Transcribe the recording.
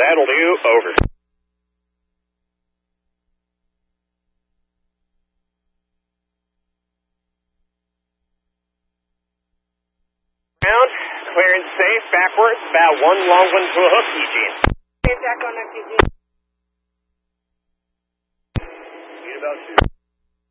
that'll do. Over. Ground, clearance safe, backwards, about one long one to a hook, Eugene. Back on next, Eugene. Speed about 2.